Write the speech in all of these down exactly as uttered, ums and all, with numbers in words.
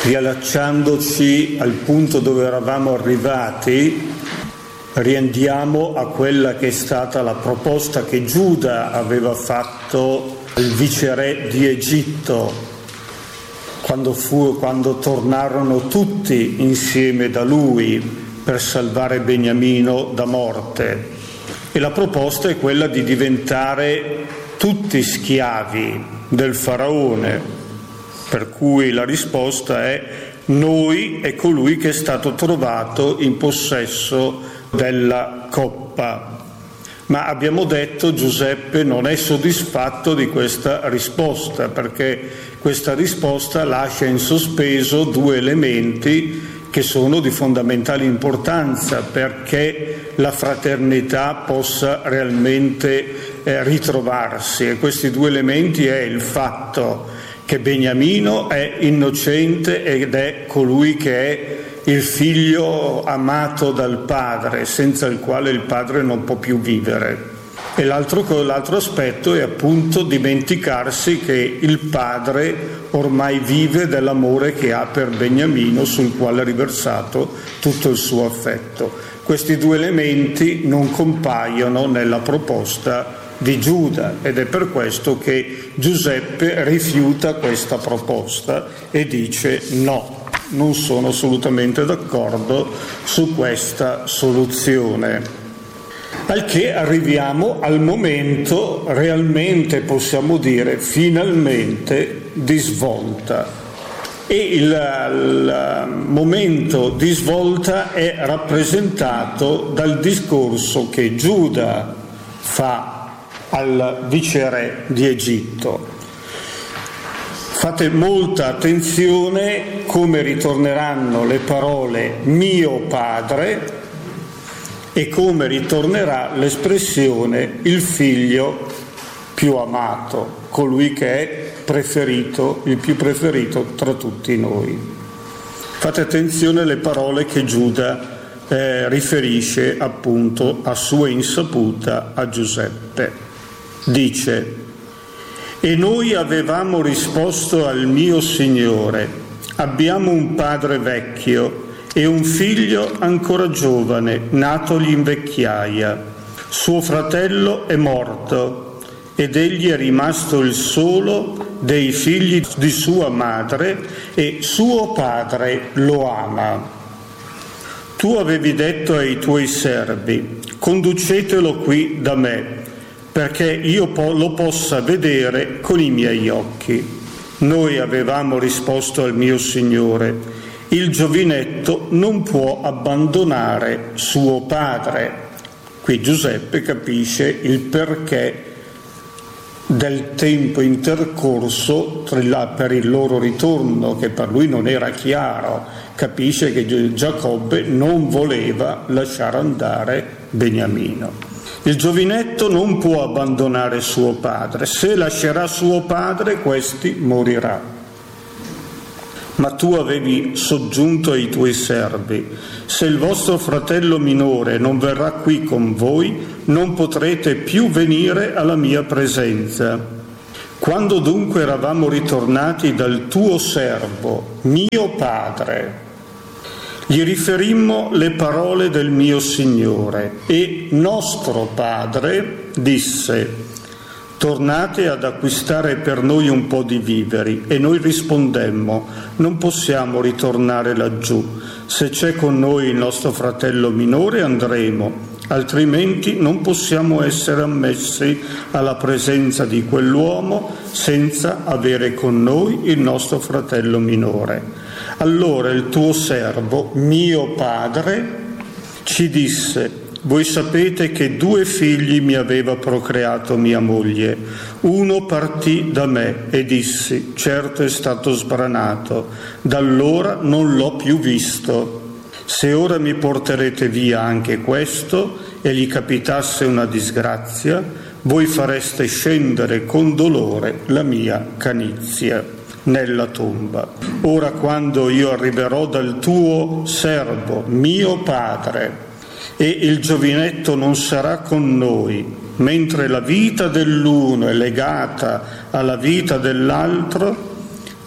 riallacciandoci al punto dove eravamo arrivati, riandiamo a quella che è stata la proposta che Giuda aveva fatto al viceré di Egitto, quando, fu, quando tornarono tutti insieme da lui per salvare Beniamino da morte. E la proposta è quella di diventare tutti schiavi del faraone, per cui la risposta è: noi è colui che è stato trovato in possesso della coppa. Ma abbiamo detto Giuseppe non è soddisfatto di questa risposta, perché questa risposta lascia in sospeso due elementi che sono di fondamentale importanza perché la fraternità possa realmente eh, ritrovarsi. E questi due elementi è il fatto che Beniamino è innocente ed è colui che è il figlio amato dal padre, senza il quale il padre non può più vivere. E l'altro, l'altro aspetto è appunto dimenticarsi che il padre ormai vive dell'amore che ha per Beniamino, sul quale ha riversato tutto il suo affetto. Questi due elementi non compaiono nella proposta di Giuda ed è per questo che Giuseppe rifiuta questa proposta e dice no, non sono assolutamente d'accordo su questa soluzione. Al che arriviamo al momento, realmente possiamo dire finalmente, di svolta. E il, il momento di svolta è rappresentato dal discorso che Giuda fa al viceré di Egitto. Fate molta attenzione come ritorneranno le parole mio padre e come ritornerà l'espressione il figlio più amato, colui che è preferito, il più preferito tra tutti noi. Fate attenzione alle parole che Giuda eh, riferisce appunto a sua insaputa a Giuseppe. Dice: e noi avevamo risposto al mio Signore, abbiamo un padre vecchio e un figlio ancora giovane, natogli in vecchiaia. Suo fratello è morto ed egli è rimasto il solo dei figli di sua madre e suo padre lo ama. Tu avevi detto ai tuoi servi: conducetelo qui da me, perché io lo possa vedere con i miei occhi. Noi avevamo risposto al mio Signore: il giovinetto non può abbandonare suo padre. Qui Giuseppe capisce il perché del tempo intercorso per il loro ritorno, che per lui non era chiaro. Capisce che Giacobbe non voleva lasciare andare Beniamino. Il giovinetto non può abbandonare suo padre, se lascerà suo padre questi morirà. Ma tu avevi soggiunto ai tuoi servi: se il vostro fratello minore non verrà qui con voi, non potrete più venire alla mia presenza. Quando dunque eravamo ritornati dal tuo servo, mio padre, gli riferimmo le parole del mio Signore e nostro padre disse: tornate ad acquistare per noi un po' di viveri. E noi rispondemmo: non possiamo ritornare laggiù. Se c'è con noi il nostro fratello minore andremo, altrimenti non possiamo essere ammessi alla presenza di quell'uomo senza avere con noi il nostro fratello minore. Allora il tuo servo, mio padre, ci disse: voi sapete che due figli mi aveva procreato mia moglie. Uno partì da me e dissi: certo è stato sbranato. Da allora non l'ho più visto. Se ora mi porterete via anche questo e gli capitasse una disgrazia, voi fareste scendere con dolore la mia canizia nella tomba. Ora quando io arriverò dal tuo servo, mio padre, e il giovinetto non sarà con noi, mentre la vita dell'uno è legata alla vita dell'altro,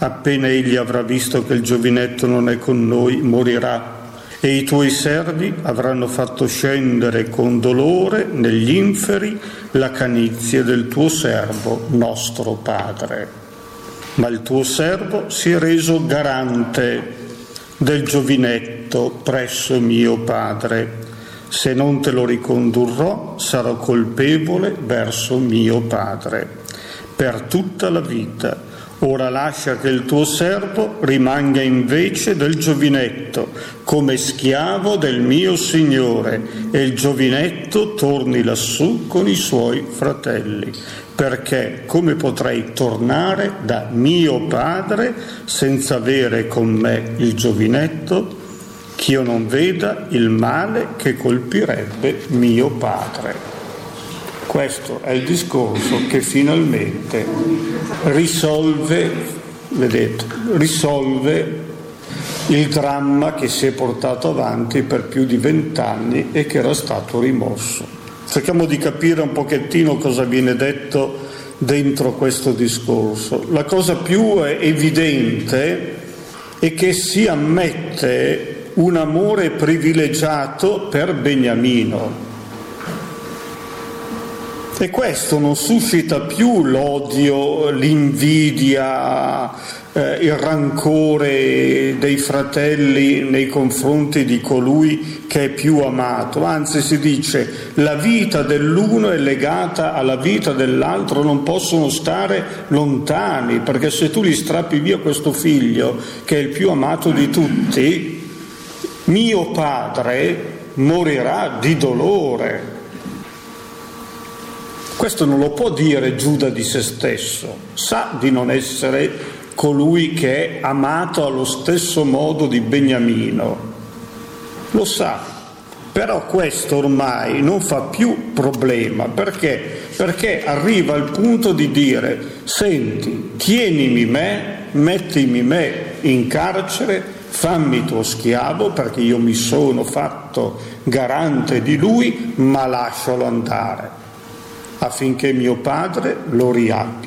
appena egli avrà visto che il giovinetto non è con noi, morirà. E i tuoi servi avranno fatto scendere con dolore negli inferi la canizie del tuo servo, nostro padre. Ma il tuo servo si è reso garante del giovinetto presso mio padre. Se non te lo ricondurrò, sarò colpevole verso mio padre per tutta la vita. Ora lascia che il tuo servo rimanga invece del giovinetto come schiavo del mio Signore, e il giovinetto torni lassù con i suoi fratelli, perché come potrei tornare da mio padre senza avere con me il giovinetto, ch'io non veda il male che colpirebbe mio padre. Questo è il discorso che finalmente risolve, vedete, risolve il dramma che si è portato avanti per più di vent'anni e che era stato rimosso. Cerchiamo di capire un pochettino cosa viene detto dentro questo discorso. La cosa più evidente è che si ammette un amore privilegiato per Beniamino. E questo non suscita più l'odio, l'invidia, eh, il rancore dei fratelli nei confronti di colui che è più amato. Anzi, si dice la vita dell'uno è legata alla vita dell'altro, non possono stare lontani, perché se tu gli strappi via questo figlio che è il più amato di tutti, mio padre morirà di dolore. Questo non lo può dire Giuda di se stesso, sa di non essere colui che è amato allo stesso modo di Beniamino, lo sa, però questo ormai non fa più problema, perché? Perché arriva al punto di dire: senti, tienimi me, mettimi me in carcere, fammi tuo schiavo, perché io mi sono fatto garante di lui, ma lascialo andare, affinché mio padre lo riabbia.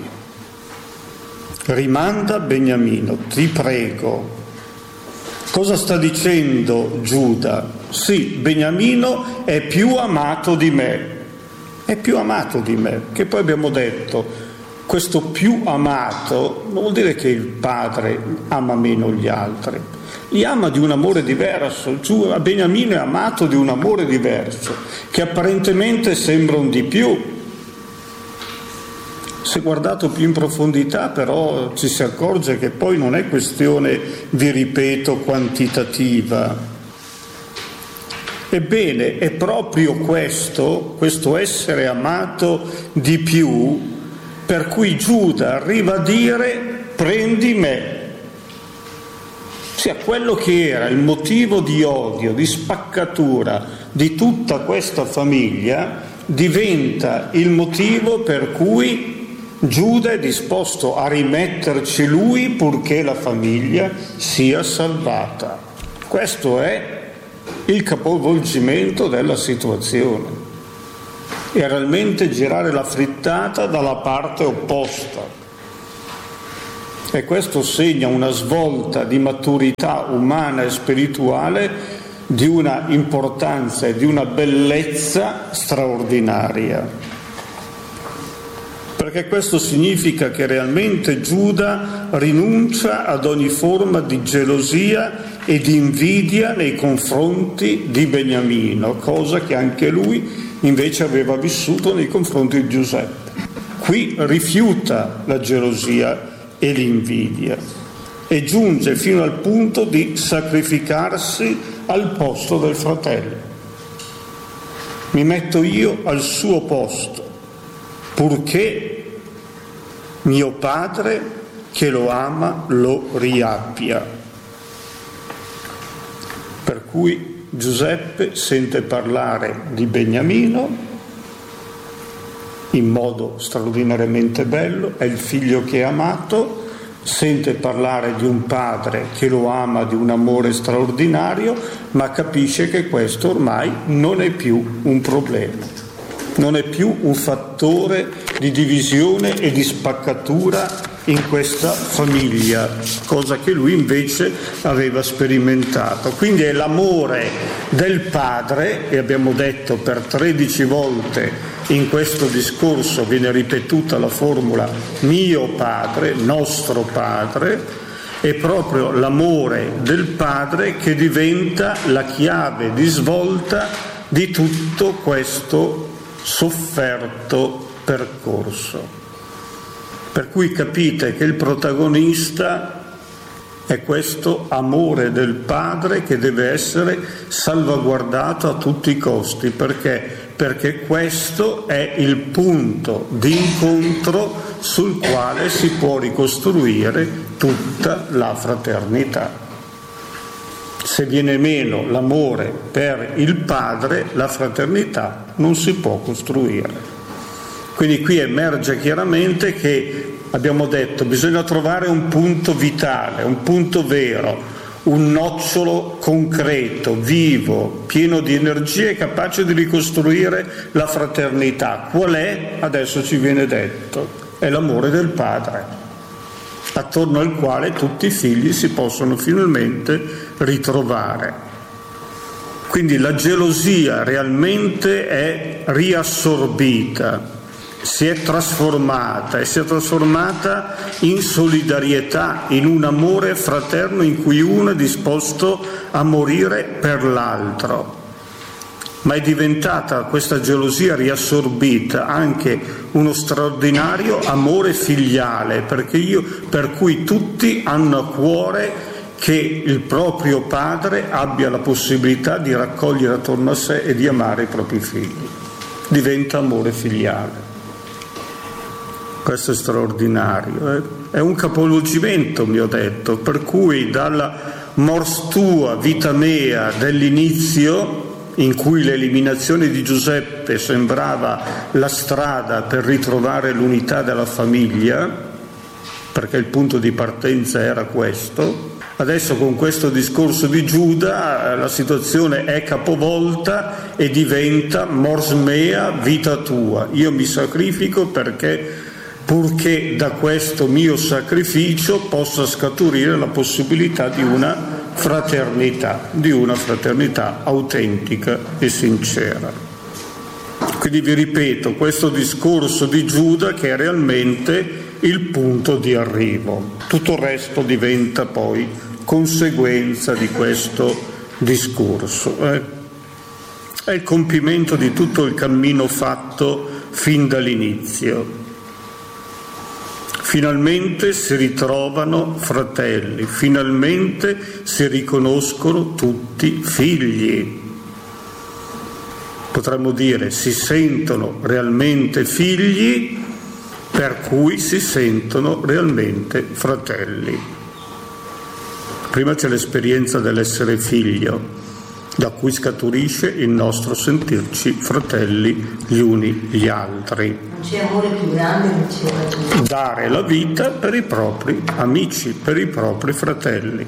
Rimanda Beniamino, ti prego. Cosa sta dicendo Giuda? Sì, Beniamino è più amato di me, è più amato di me, che poi abbiamo detto, questo più amato non vuol dire che il padre ama meno gli altri, li ama di un amore diverso. Beniamino è amato di un amore diverso, che apparentemente sembra un di più. Se guardato più in profondità, però, ci si accorge che poi non è questione, vi ripeto, quantitativa. Ebbene, è proprio questo, questo essere amato di più, per cui Giuda arriva a dire: prendi me. Cioè, quello che era il motivo di odio, di spaccatura di tutta questa famiglia, diventa il motivo per cui Giuda è disposto a rimetterci lui purché la famiglia sia salvata. Questo è il capovolgimento della situazione. E realmente girare la frittata dalla parte opposta. E questo segna una svolta di maturità umana e spirituale di una importanza e di una bellezza straordinaria. Perché questo significa che realmente Giuda rinuncia ad ogni forma di gelosia e di invidia nei confronti di Beniamino, cosa che anche lui invece aveva vissuto nei confronti di Giuseppe. Qui rifiuta la gelosia e l'invidia e giunge fino al punto di sacrificarsi al posto del fratello. Mi metto io al suo posto, purché mio padre, che lo ama, lo riabbia. Per cui Giuseppe sente parlare di Beniamino in modo straordinariamente bello, è il figlio che è amato, sente parlare di un padre che lo ama di un amore straordinario, ma capisce che questo ormai non è più un problema. Non è più un fattore di divisione e di spaccatura in questa famiglia, cosa che lui invece aveva sperimentato. Quindi è l'amore del padre, e abbiamo detto per tredici volte in questo discorso viene ripetuta la formula mio padre, nostro padre, è proprio l'amore del padre che diventa la chiave di svolta di tutto questo sofferto percorso. Per cui capite che il protagonista è questo amore del padre che deve essere salvaguardato a tutti i costi. Perché? Perché questo è il punto di incontro sul quale si può ricostruire tutta la fraternità. Se viene meno l'amore per il padre, la fraternità non si può costruire. Quindi qui emerge chiaramente che, abbiamo detto, bisogna trovare un punto vitale, un punto vero, un nocciolo concreto, vivo, pieno di energie, capace di ricostruire la fraternità. Qual è? Adesso ci viene detto, è l'amore del padre, attorno al quale tutti i figli si possono finalmente ritrovare. Quindi la gelosia realmente è riassorbita, si è trasformata e si è trasformata in solidarietà, in un amore fraterno in cui uno è disposto a morire per l'altro. Ma è diventata questa gelosia riassorbita anche uno straordinario amore filiale, perché io, per cui tutti hanno a cuore che il proprio padre abbia la possibilità di raccogliere attorno a sé e di amare i propri figli. Diventa amore filiale. Questo è straordinario, eh? È un capovolgimento, mi ho detto, per cui dalla mors tua, vita mea dell'inizio, in cui l'eliminazione di Giuseppe sembrava la strada per ritrovare l'unità della famiglia, perché il punto di partenza era questo, adesso con questo discorso di Giuda la situazione è capovolta e diventa mors mea, vita tua. Io mi sacrifico perché purché da questo mio sacrificio possa scaturire la possibilità di una fraternità, di una fraternità autentica e sincera. Quindi vi ripeto, questo discorso di Giuda che è realmente il punto di arrivo. Tutto il resto diventa poi conseguenza di questo discorso. Eh? È il compimento di tutto il cammino fatto fin dall'inizio. Finalmente si ritrovano fratelli, finalmente si riconoscono tutti figli. Potremmo dire si sentono realmente figli, per cui si sentono realmente fratelli. Prima c'è l'esperienza dell'essere figlio, da cui scaturisce il nostro sentirci fratelli gli uni gli altri. Non c'è amore più grande, diceva tu. Dare la vita per i propri amici, per i propri fratelli.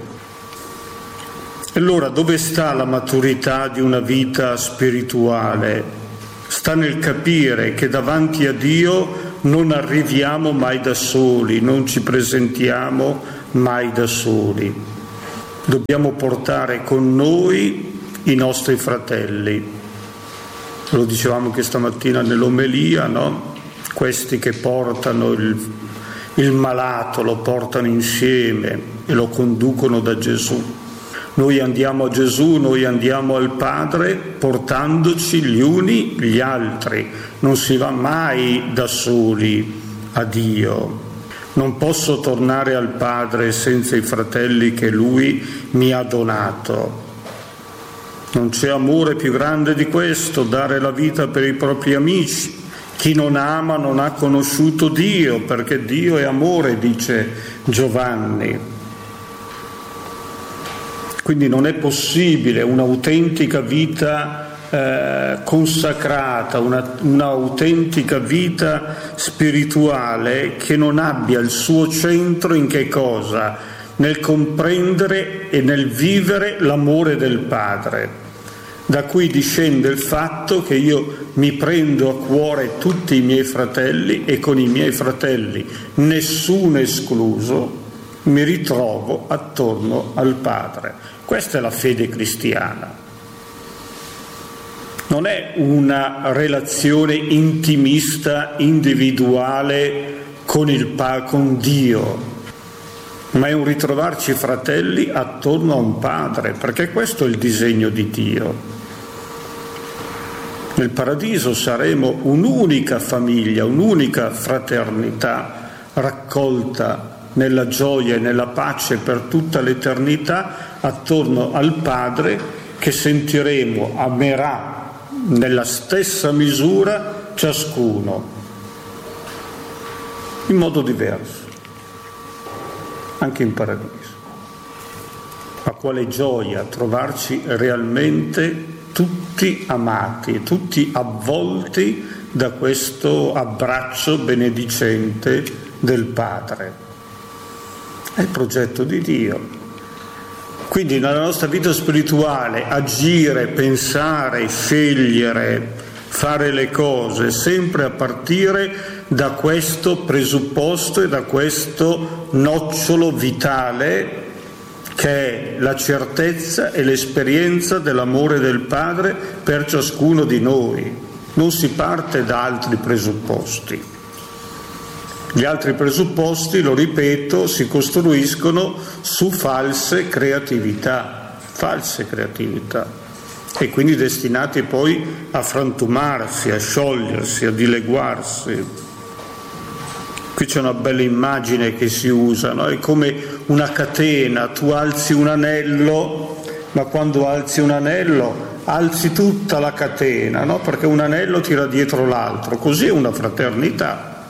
E allora dove sta la maturità di una vita spirituale? Sta nel capire che davanti a Dio non arriviamo mai da soli, non ci presentiamo mai da soli. Dobbiamo portare con noi i nostri fratelli. Lo dicevamo anche stamattina nell'omelia, no? Questi che portano il, il malato, lo portano insieme e lo conducono da Gesù. Noi andiamo a Gesù, noi andiamo al Padre portandoci gli uni gli altri. Non si va mai da soli a Dio. Non posso tornare al Padre senza i fratelli che Lui mi ha donato. Non c'è amore più grande di questo, dare la vita per i propri amici. Chi non ama non ha conosciuto Dio, perché Dio è amore, dice Giovanni. Quindi non è possibile un'autentica vita eh, consacrata, una, un'autentica vita spirituale che non abbia il suo centro in che cosa? Nel comprendere e nel vivere l'amore del Padre. Da cui discende il fatto che io mi prendo a cuore tutti i miei fratelli e con i miei fratelli, nessuno escluso, mi ritrovo attorno al Padre. Questa è la fede cristiana. Non è una relazione intimista, individuale con il Pa- con Dio, ma è un ritrovarci fratelli attorno a un Padre, perché questo è il disegno di Dio. Nel paradiso saremo un'unica famiglia, un'unica fraternità raccolta nella gioia e nella pace per tutta l'eternità attorno al Padre, che sentiremo, amerà nella stessa misura ciascuno, in modo diverso, anche in paradiso. Ma quale gioia trovarci realmente tutti amati, tutti avvolti da questo abbraccio benedicente del Padre. È il progetto di Dio. Quindi nella nostra vita spirituale agire, pensare, scegliere, fare le cose sempre a partire da questo presupposto e da questo nocciolo vitale che è la certezza e l'esperienza dell'amore del Padre per ciascuno di noi. Non si parte da altri presupposti. Gli altri presupposti, lo ripeto, si costruiscono su false creatività, false creatività, e quindi destinati poi a frantumarsi, a sciogliersi, a dileguarsi. Qui c'è una bella immagine che si usa, no? È come una catena, tu alzi un anello, ma quando alzi un anello alzi tutta la catena, no? Perché un anello tira dietro l'altro, così è una fraternità,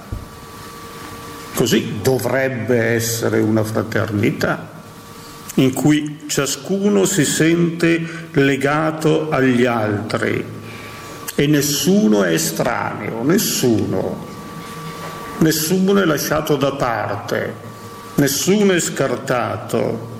così dovrebbe essere una fraternità, in cui ciascuno si sente legato agli altri e nessuno è estraneo, nessuno. Nessuno è lasciato da parte, nessuno è scartato.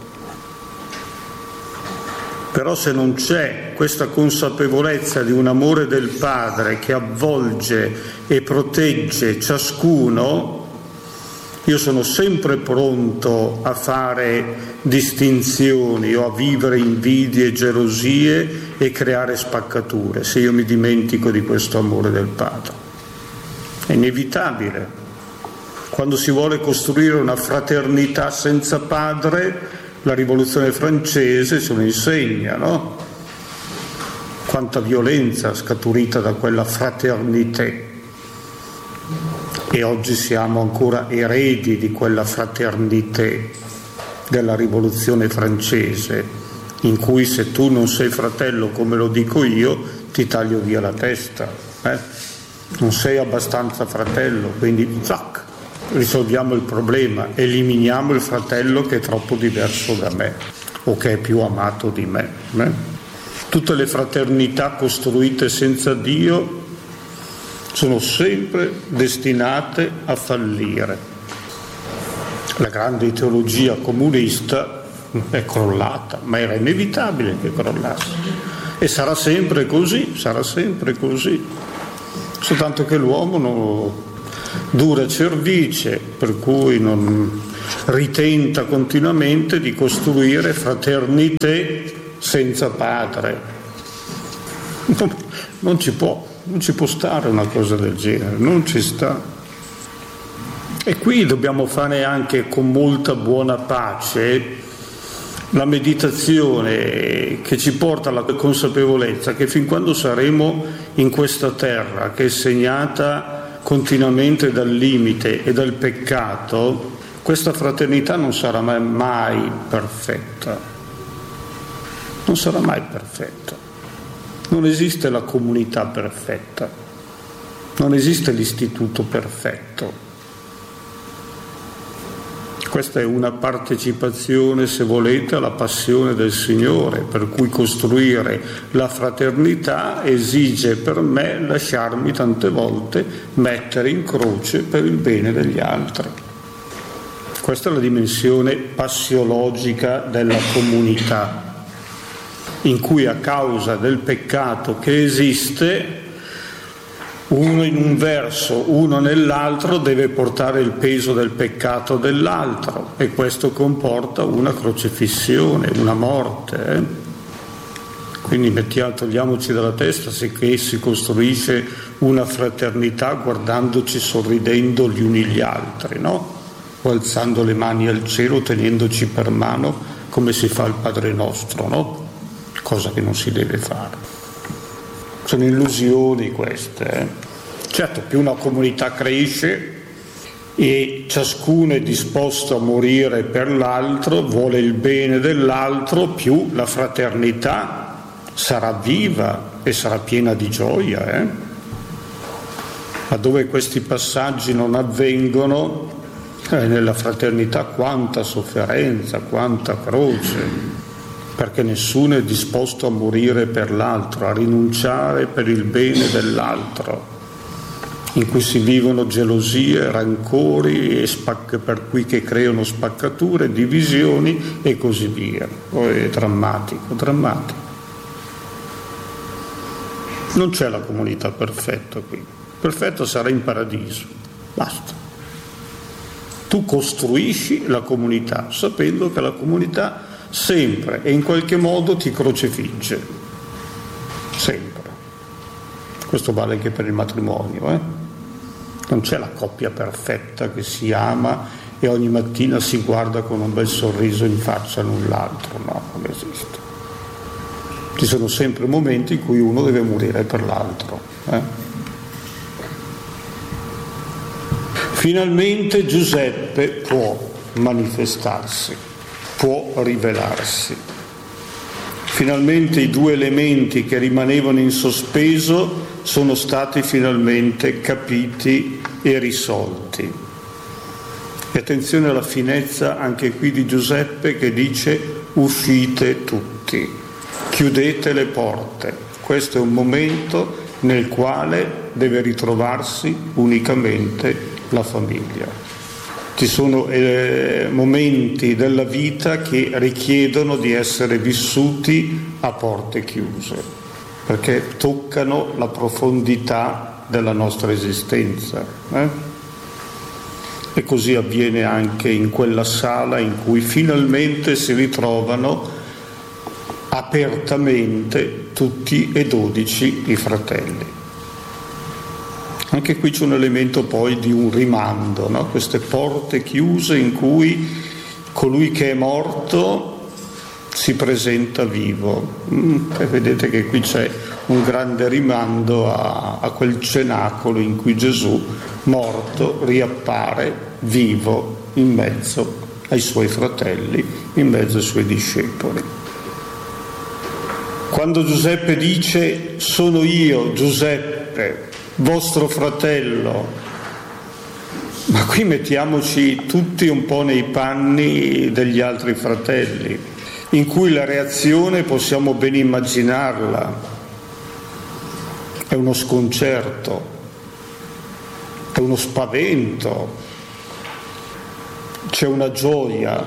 Però se non c'è questa consapevolezza di un amore del Padre che avvolge e protegge ciascuno, io sono sempre pronto a fare distinzioni o a vivere invidie, gelosie e creare spaccature, se io mi dimentico di questo amore del Padre. È inevitabile. Quando si vuole costruire una fraternità senza padre, la rivoluzione francese ce lo insegna, no? Quanta violenza scaturita da quella fraternità. E oggi siamo ancora eredi di quella fraternità della rivoluzione francese, in cui se tu non sei fratello come lo dico io, ti taglio via la testa. Eh? Non sei abbastanza fratello, quindi zac! Risolviamo il problema, eliminiamo il fratello che è troppo diverso da me o che è più amato di me. Eh? Tutte le fraternità costruite senza Dio sono sempre destinate a fallire. La grande ideologia comunista è crollata, ma era inevitabile che crollasse. E sarà sempre così, sarà sempre così. Soltanto che l'uomo non dura cervice, per cui non ritenta continuamente di costruire fraternità senza padre. Non, non ci può, non ci può stare una cosa del genere, non ci sta. E qui dobbiamo fare anche con molta buona pace la meditazione che ci porta alla consapevolezza che fin quando saremo in questa terra che è segnata continuamente dal limite e dal peccato, questa fraternità non sarà mai, mai perfetta. Non sarà mai perfetta. Non esiste la comunità perfetta. Non esiste l'istituto perfetto. Questa è una partecipazione, se volete, alla passione del Signore, per cui costruire la fraternità esige per me lasciarmi tante volte mettere in croce per il bene degli altri. Questa è la dimensione passiologica della comunità. in cui a causa del peccato che esiste, uno in un verso, uno nell'altro, deve portare il peso del peccato dell'altro, e questo comporta una crocifissione, una morte. Eh? Quindi mettiamo, togliamoci dalla testa se che si costruisce una fraternità guardandoci, sorridendo gli uni gli altri, no? O alzando le mani al cielo, tenendoci per mano come si fa il Padre Nostro, no? Cosa che non si deve fare. Sono illusioni queste. Eh? Certo, più una comunità cresce e ciascuno è disposto a morire per l'altro, vuole il bene dell'altro, più la fraternità sarà viva e sarà piena di gioia. Eh? Ma dove questi passaggi non avvengono, eh, nella fraternità quanta sofferenza, quanta croce, perché nessuno è disposto a morire per l'altro, a rinunciare per il bene dell'altro, in cui si vivono gelosie, rancori, e spac- per cui che creano spaccature, divisioni e così via. Poi è drammatico, drammatico. Non c'è la comunità perfetta qui. Perfetta sarà in paradiso, basta. Tu costruisci la comunità sapendo che la comunità sempre e in qualche modo ti crocifigge, sempre. Questo vale anche per il matrimonio, eh? Non c'è la coppia perfetta che si ama e ogni mattina si guarda con un bel sorriso in faccia l'un l'altro, no, non esiste. Ci sono sempre momenti in cui uno deve morire per l'altro. Eh? Finalmente Giuseppe può manifestarsi, può rivelarsi. Finalmente i due elementi che rimanevano in sospeso sono stati finalmente capiti e risolti. E attenzione alla finezza anche qui di Giuseppe, che dice: uscite tutti, chiudete le porte. Questo è un momento nel quale deve ritrovarsi unicamente la famiglia. Ci sono eh, momenti della vita che richiedono di essere vissuti a porte chiuse, perché toccano la profondità della nostra esistenza. Eh? E così avviene anche in quella sala in cui finalmente si ritrovano apertamente tutti e dodici i fratelli. Anche qui c'è un elemento poi di un rimando, no? Queste porte chiuse in cui colui che è morto si presenta vivo. Mm, e vedete che qui c'è un grande rimando a, a quel cenacolo in cui Gesù, morto, riappare vivo in mezzo ai suoi fratelli, in mezzo ai suoi discepoli. Quando Giuseppe dice: sono io, Giuseppe, vostro fratello, ma qui mettiamoci tutti un po' nei panni degli altri fratelli, in cui la reazione possiamo ben immaginarla, è uno sconcerto, è uno spavento, c'è una gioia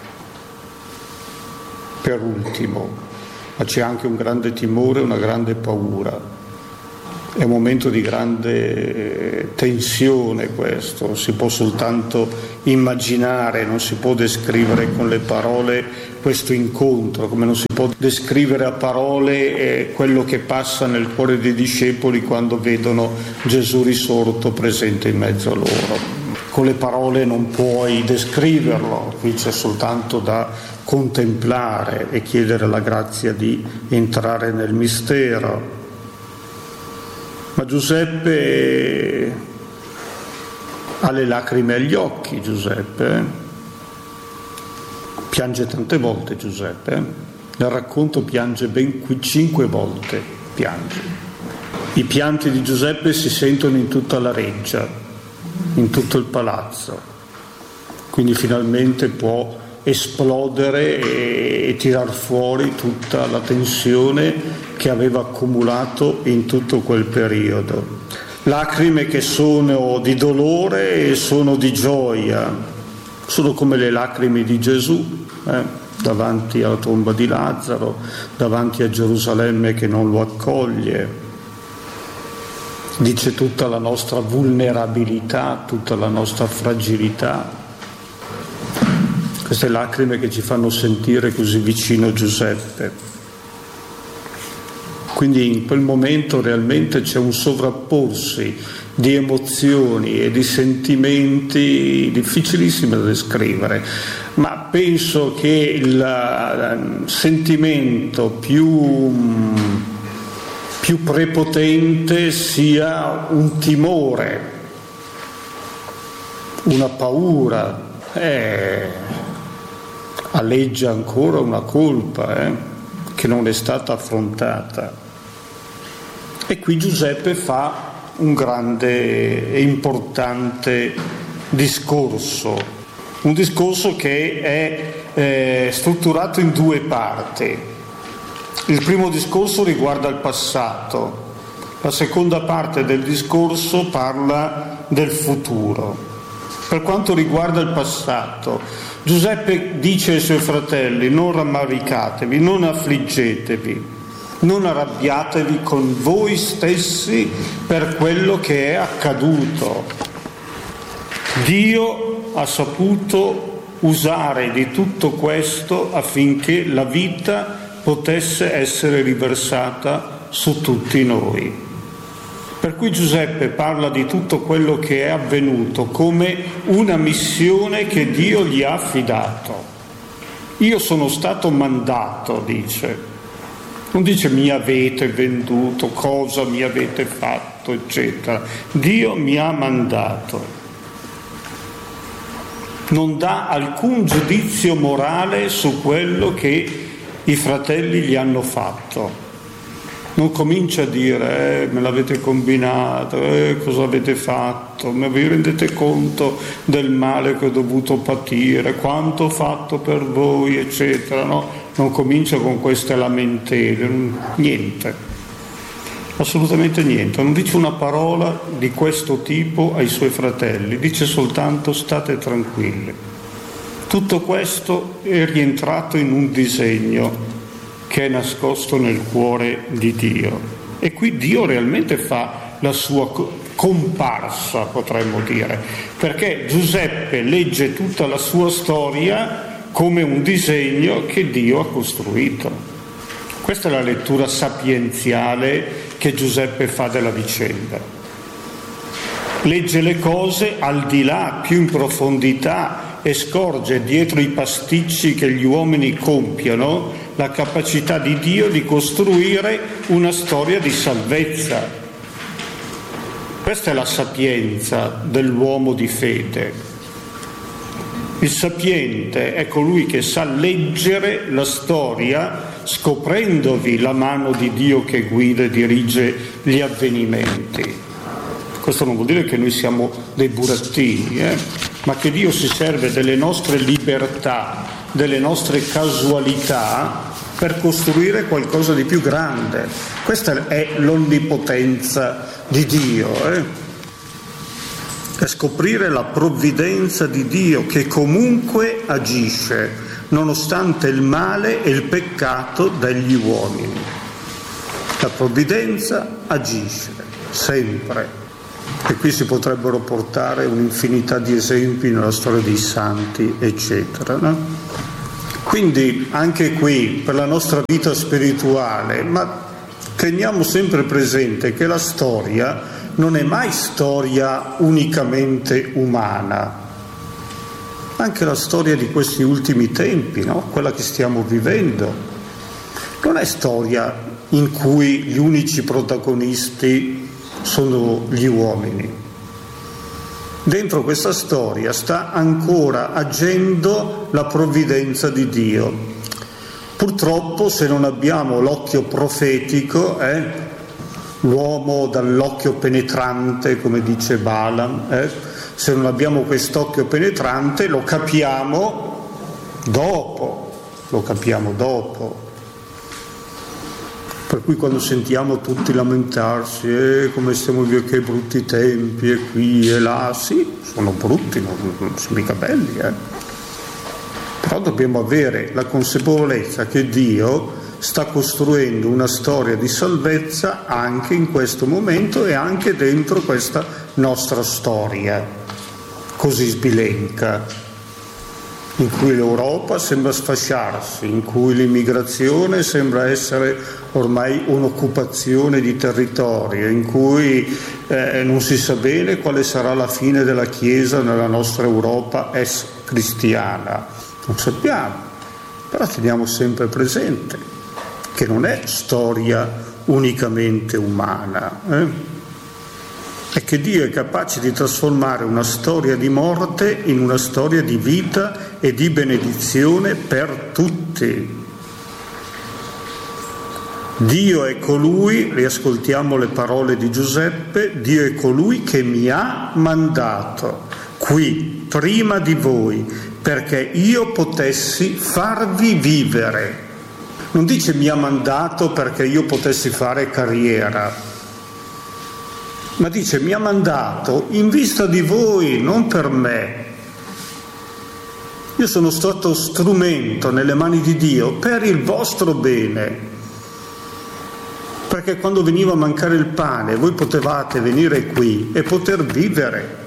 per ultimo, ma c'è anche un grande timore, una grande paura. È un momento di grande tensione questo, si può soltanto immaginare, non si può descrivere con le parole questo incontro, come non si può descrivere a parole quello che passa nel cuore dei discepoli quando vedono Gesù risorto presente in mezzo a loro. Con le parole non puoi descriverlo, qui c'è soltanto da contemplare e chiedere la grazia di entrare nel mistero. Ma Giuseppe ha le lacrime agli occhi, Giuseppe. Eh? Piange tante volte Giuseppe. Eh? Nel racconto piange ben cinque volte, piange. I pianti di Giuseppe si sentono in tutta la reggia, in tutto il palazzo. Quindi finalmente può esplodere e, e tirar fuori tutta la tensione che aveva accumulato in tutto quel periodo. Lacrime che sono di dolore e sono di gioia, sono come le lacrime di Gesù, eh? davanti alla tomba di Lazzaro, davanti a Gerusalemme che non lo accoglie. Dice tutta la nostra vulnerabilità, tutta la nostra fragilità. Queste lacrime che ci fanno sentire così vicino Giuseppe. Quindi in quel momento realmente c'è un sovrapporsi di emozioni e di sentimenti difficilissimi da descrivere, ma penso che il sentimento più, più prepotente sia un timore, una paura, eh, aleggia ancora una colpa eh, che non è stata affrontata. E qui Giuseppe fa un grande e importante discorso, un discorso che è eh, strutturato in due parti. Il primo discorso riguarda il passato, la seconda parte del discorso parla del futuro. Per quanto riguarda il passato, Giuseppe dice ai suoi fratelli: non rammaricatevi, non affliggetevi, non arrabbiatevi con voi stessi per quello che è accaduto. Dio ha saputo usare di tutto questo affinché la vita potesse essere riversata su tutti noi. Per cui Giuseppe parla di tutto quello che è avvenuto come una missione che Dio gli ha affidato. Io sono stato mandato, dice. Non dice mi avete venduto, cosa mi avete fatto, eccetera. Dio mi ha mandato. Non dà alcun giudizio morale su quello che i fratelli gli hanno fatto. Non comincia a dire, eh, me l'avete combinato, eh, cosa avete fatto, ma vi rendete conto del male che ho dovuto patire, quanto ho fatto per voi, eccetera, no? Non comincia con queste lamentele, niente, assolutamente niente, non dice una parola di questo tipo ai suoi fratelli, dice soltanto state tranquilli. Tutto questo è rientrato in un disegno che è nascosto nel cuore di Dio. E qui Dio realmente fa la sua comparsa, potremmo dire, perché Giuseppe legge tutta la sua storia come un disegno che Dio ha costruito. Questa è la lettura sapienziale che Giuseppe fa della vicenda. Legge le cose al di là, più in profondità, e scorge dietro i pasticci che gli uomini compiono la capacità di Dio di costruire una storia di salvezza. Questa è la sapienza dell'uomo di fede. Il sapiente è colui che sa leggere la storia scoprendovi la mano di Dio che guida e dirige gli avvenimenti. Questo non vuol dire che noi siamo dei burattini, eh? ma che Dio si serve delle nostre libertà, delle nostre casualità per costruire qualcosa di più grande. Questa è l'onnipotenza di Dio, eh? è scoprire la provvidenza di Dio che comunque agisce, nonostante il male e il peccato degli uomini. La provvidenza agisce sempre. E qui si potrebbero portare un'infinità di esempi nella storia dei santi, eccetera. No? Quindi anche qui, per la nostra vita spirituale, ma teniamo sempre presente che la storia non è mai storia unicamente umana. Anche la storia di questi ultimi tempi, no? Quella che stiamo vivendo, non è storia in cui gli unici protagonisti sono gli uomini. Dentro questa storia sta ancora agendo la provvidenza di Dio. Purtroppo, se non abbiamo l'occhio profetico, eh, l'uomo dall'occhio penetrante, come dice Balaam, eh, se non abbiamo quest'occhio penetrante lo capiamo dopo, lo capiamo dopo. Per cui quando sentiamo tutti lamentarsi, eh, come stiamo via, che brutti tempi, e qui e là, sì, sono brutti, non, non sono mica belli, eh. Però dobbiamo avere la consapevolezza che Dio sta costruendo una storia di salvezza anche in questo momento e anche dentro questa nostra storia così sbilenca, in cui l'Europa sembra sfasciarsi, in cui l'immigrazione sembra essere ormai un'occupazione di territorio, in cui eh, non si sa bene quale sarà la fine della Chiesa nella nostra Europa ex cristiana. Non sappiamo, però teniamo sempre presente che non è storia unicamente umana, eh? È che Dio è capace di trasformare una storia di morte in una storia di vita e di benedizione per tutti. Dio è colui, riascoltiamo le parole di Giuseppe, Dio è colui che mi ha mandato qui, prima di voi, perché io potessi farvi vivere. Non dice mi ha mandato perché io potessi fare carriera, ma dice mi ha mandato in vista di voi, non per me. Io sono stato strumento nelle mani di Dio per il vostro bene, perché quando veniva a mancare il pane voi potevate venire qui e poter vivere.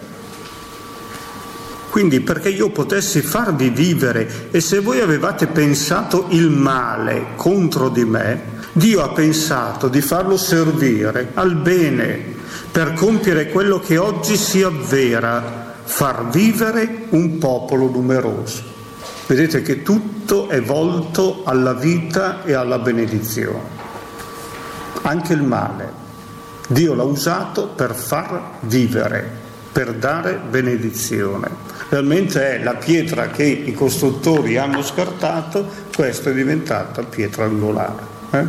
Quindi perché io potessi farvi vivere, e se voi avevate pensato il male contro di me, Dio ha pensato di farlo servire al bene, per compiere quello che oggi si avvera, far vivere un popolo numeroso. Vedete che tutto è volto alla vita e alla benedizione, anche il male. Dio l'ha usato per far vivere, per dare benedizione. Realmente è la pietra che i costruttori hanno scartato, questa è diventata pietra angolare. Eh?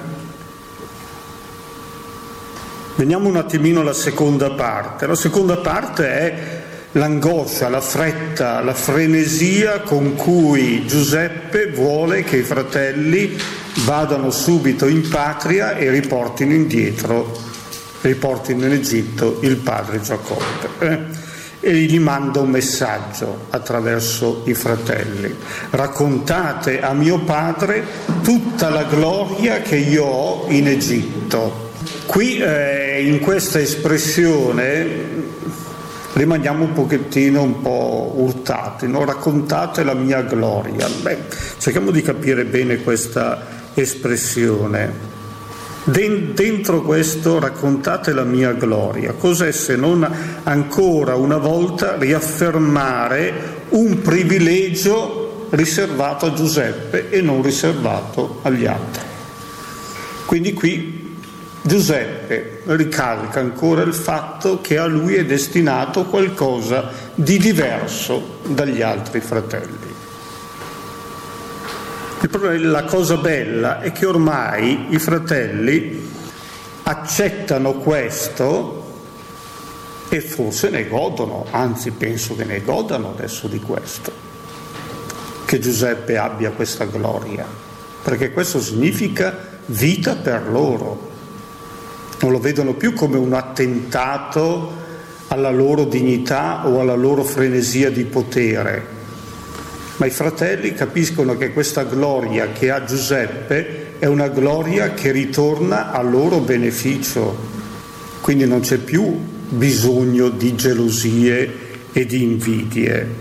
Veniamo un attimino alla seconda parte. La seconda parte è l'angoscia, la fretta, la frenesia con cui Giuseppe vuole che i fratelli vadano subito in patria e riportino indietro, riportino in Egitto il padre Giacobbe. Eh? E gli manda un messaggio attraverso i fratelli: raccontate a mio padre tutta la gloria che io ho in Egitto. Qui eh, in questa espressione rimaniamo un pochettino un po' urtati, no? Raccontate la mia gloria. Beh, cerchiamo di capire bene questa espressione. Dentro questo raccontate la mia gloria, cos'è se non ancora una volta riaffermare un privilegio riservato a Giuseppe e non riservato agli altri. Quindi qui Giuseppe ricalca ancora il fatto che a lui è destinato qualcosa di diverso dagli altri fratelli. Il problema, la cosa bella è che ormai i fratelli accettano questo e forse ne godono, anzi penso che ne godano adesso di questo, che Giuseppe abbia questa gloria, perché questo significa vita per loro. Non lo vedono più come un attentato alla loro dignità o alla loro frenesia di potere, ma i fratelli capiscono che questa gloria che ha Giuseppe è una gloria che ritorna a loro beneficio, quindi non c'è più bisogno di gelosie e di invidie.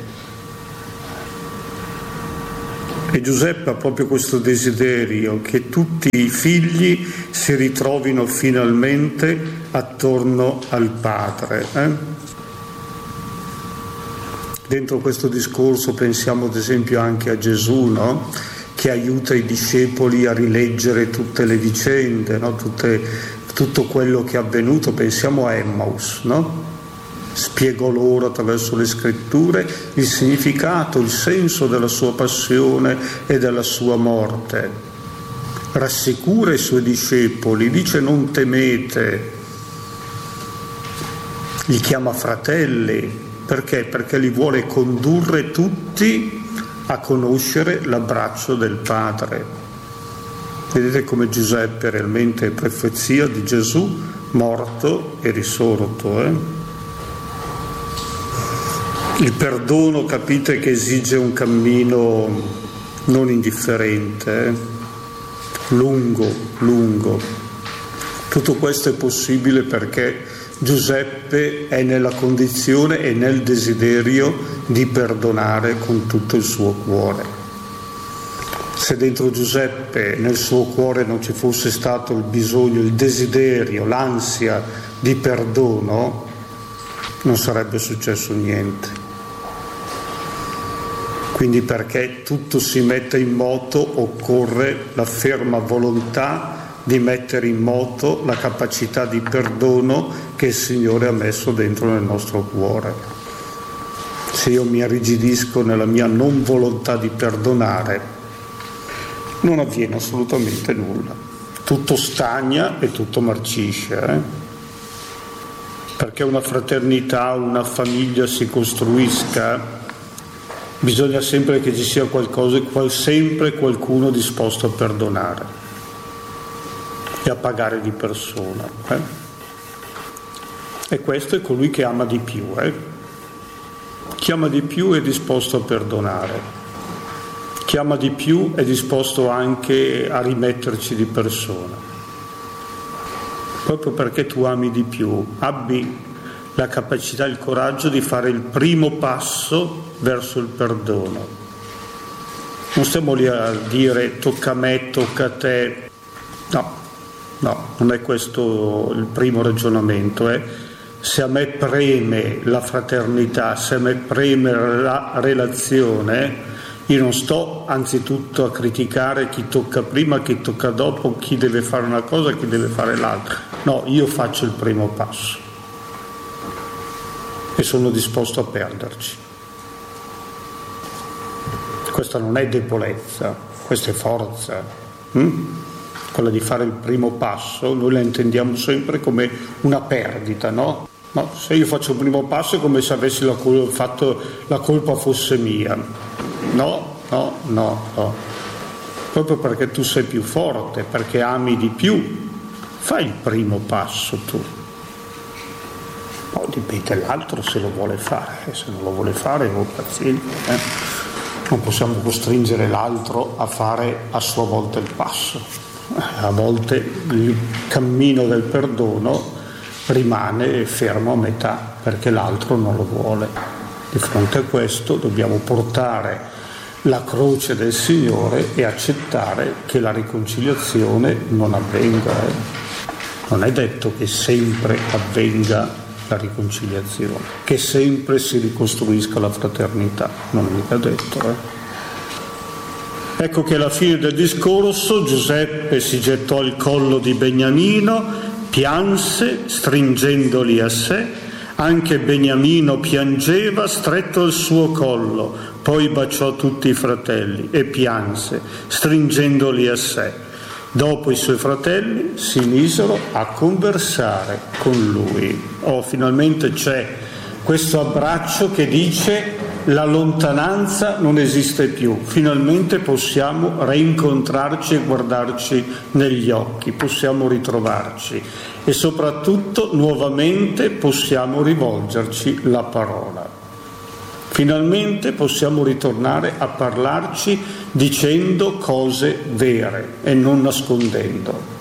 E Giuseppe ha proprio questo desiderio che tutti i figli si ritrovino finalmente attorno al padre. Eh? Dentro questo discorso pensiamo ad esempio anche a Gesù, no? Che aiuta i discepoli a rileggere tutte le vicende, no? Tutte, tutto quello che è avvenuto. Pensiamo a Emmaus, no? Spiego loro attraverso le scritture il significato, il senso della sua passione e della sua morte. Rassicura i suoi discepoli, dice non temete, li chiama fratelli. Perché? Perché li vuole condurre tutti a conoscere l'abbraccio del Padre. Vedete come Giuseppe realmente è profezia di Gesù morto e risorto. Eh? Il perdono, capite che esige un cammino non indifferente, eh? lungo, lungo. Tutto questo è possibile perché Giuseppe è nella condizione e nel desiderio di perdonare con tutto il suo cuore. Se dentro Giuseppe, nel suo cuore, non ci fosse stato il bisogno, il desiderio, l'ansia di perdono, non sarebbe successo niente. Quindi perché tutto si metta in moto occorre la ferma volontà di mettere in moto la capacità di perdono che il Signore ha messo dentro nel nostro cuore. Se io mi irrigidisco nella mia non volontà di perdonare, non avviene assolutamente nulla. Tutto stagna e tutto marcisce. Eh? Perché una fraternità, una famiglia si costruisca, bisogna sempre che ci sia qualcosa, sempre qualcuno disposto a perdonare e a pagare di persona. Eh? E questo è colui che ama di più. Eh? Chi ama di più è disposto a perdonare. Chi ama di più è disposto anche a rimetterci di persona. Proprio perché tu ami di più, abbi la capacità, il coraggio di fare il primo passo verso il perdono. Non stiamo lì a dire tocca a me, tocca a te. No, no, non è questo il primo ragionamento. Eh. Se a me preme la fraternità, se a me preme la relazione, io non sto anzitutto a criticare chi tocca prima, chi tocca dopo, chi deve fare una cosa, chi deve fare l'altra. No, io faccio il primo passo e sono disposto a perderci. Questa non è debolezza, questa è forza. Hm? Quella di fare il primo passo, noi la intendiamo sempre come una perdita, no? No, se io faccio il primo passo è come se avessi la col- fatto la colpa fosse mia. No, no, no, no. Proprio perché tu sei più forte, perché ami di più, fai il primo passo tu. Poi dipende l'altro se lo vuole fare, se non lo vuole fare, non pazienza. Eh? Non possiamo costringere l'altro a fare a sua volta il passo. A volte il cammino del perdono rimane fermo a metà perché l'altro non lo vuole. Di fronte a questo dobbiamo portare la croce del Signore e accettare che la riconciliazione non avvenga. Eh. Non è detto che sempre avvenga la riconciliazione, che sempre si ricostruisca la fraternità, non è mica detto. Eh. Ecco che alla fine del discorso Giuseppe si gettò al collo di Beniamino, pianse stringendoli a sé. Anche Beniamino piangeva stretto al suo collo, poi baciò tutti i fratelli e pianse, stringendoli a sé. Dopo i suoi fratelli si misero a conversare con lui. Oh, finalmente c'è questo abbraccio che dice: la lontananza non esiste più, finalmente possiamo rincontrarci e guardarci negli occhi, possiamo ritrovarci e soprattutto nuovamente possiamo rivolgerci la parola. Finalmente possiamo ritornare a parlarci dicendo cose vere e non nascondendo.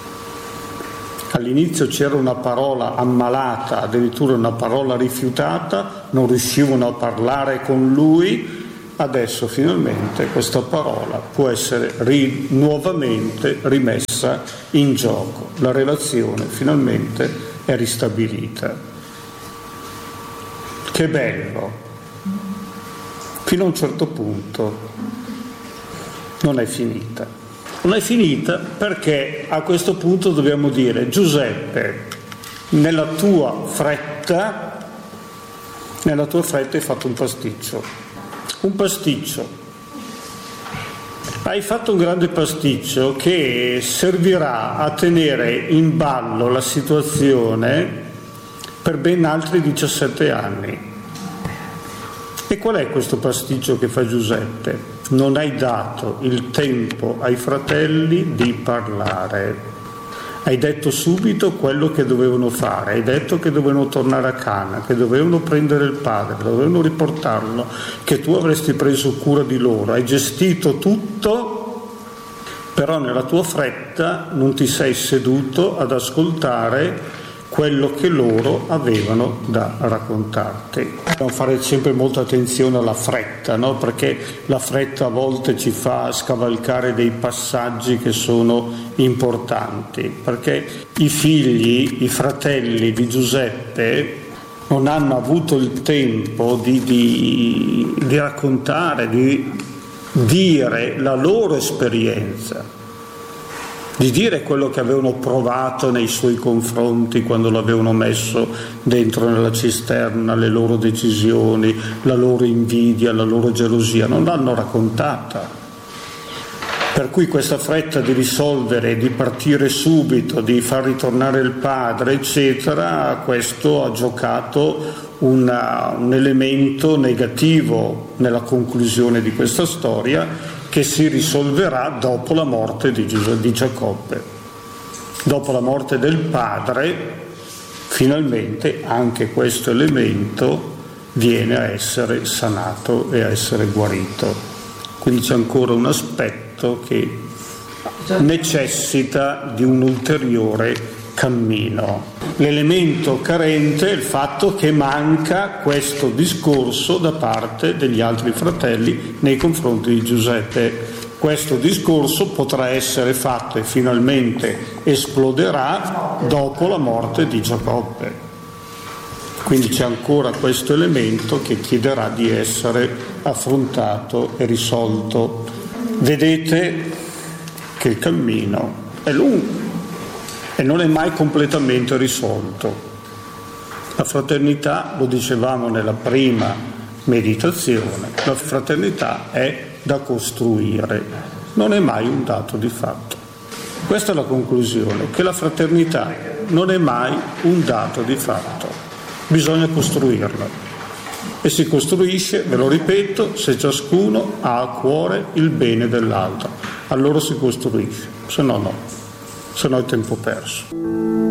All'inizio c'era una parola ammalata, addirittura una parola rifiutata, non riuscivano a parlare con lui, adesso finalmente questa parola può essere ri- nuovamente rimessa in gioco. La relazione finalmente è ristabilita. Che bello! Fino a un certo punto non è finita. Non è finita perché a questo punto dobbiamo dire: Giuseppe, nella tua fretta, nella tua fretta hai fatto un pasticcio. Un pasticcio. Hai fatto un grande pasticcio che servirà a tenere in ballo la situazione per ben altri diciassette anni. E qual è questo pasticcio che fa Giuseppe? Non hai dato il tempo ai fratelli di parlare. Hai detto subito quello che dovevano fare, hai detto che dovevano tornare a Cana, che dovevano prendere il padre, dovevano riportarlo, che tu avresti preso cura di loro, hai gestito tutto, però nella tua fretta non ti sei seduto ad ascoltare quello che loro avevano da raccontarti. Dobbiamo fare sempre molta attenzione alla fretta, no? Perché la fretta a volte ci fa scavalcare dei passaggi che sono importanti, perché i figli, i fratelli di Giuseppe non hanno avuto il tempo di, di, di raccontare, di dire la loro esperienza, di dire quello che avevano provato nei suoi confronti quando l'avevano messo dentro nella cisterna, le loro decisioni, la loro invidia, la loro gelosia, non l'hanno raccontata. Per cui questa fretta di risolvere, di partire subito, di far ritornare il padre, eccetera, questo ha giocato una, un elemento negativo nella conclusione di questa storia, che si risolverà dopo la morte di, Giuseppe, di Giacobbe. Dopo la morte del padre, finalmente anche questo elemento viene a essere sanato e a essere guarito. Quindi c'è ancora un aspetto che necessita di un ulteriore cammino. L'elemento carente è il fatto che manca questo discorso da parte degli altri fratelli nei confronti di Giuseppe. Questo discorso potrà essere fatto e finalmente esploderà dopo la morte di Giacobbe. Quindi c'è ancora questo elemento che chiederà di essere affrontato e risolto. Vedete che il cammino è lungo e non è mai completamente risolto. La fraternità, lo dicevamo nella prima meditazione, la fraternità è da costruire, non è mai un dato di fatto. Questa è la conclusione, che la fraternità non è mai un dato di fatto, bisogna costruirla. E si costruisce, ve lo ripeto, se ciascuno ha a cuore il bene dell'altro, allora si costruisce, se no no. Se no è tempo perso.